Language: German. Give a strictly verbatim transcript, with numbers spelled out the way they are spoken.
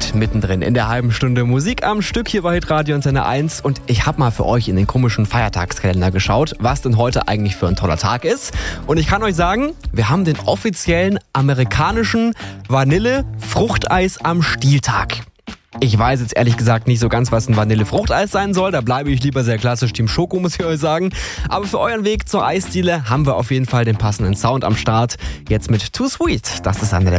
Sweet mittendrin in der halben Stunde Musik am Stück hier bei Hitradio Antenne eins. Und ich habe mal für euch in den komischen Feiertagskalender geschaut, was denn heute eigentlich für ein toller Tag ist. Und ich kann euch sagen, wir haben den offiziellen amerikanischen Vanille-Fruchteis am Stieltag. Ich weiß jetzt ehrlich gesagt nicht so ganz, was ein Vanille-Fruchteis sein soll. Da bleibe ich lieber sehr klassisch Team Schoko, muss ich euch sagen. Aber für euren Weg zur Eisdiele haben wir auf jeden Fall den passenden Sound am Start. Jetzt mit Too Sweet. Das ist einer der